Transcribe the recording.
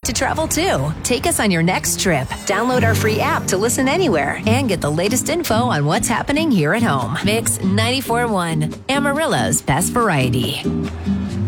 to travel too. Take us on your next trip. Download our free app to listen anywhere and get the latest info on what's happening here at home. Mix 94.1, Amarillo's best variety.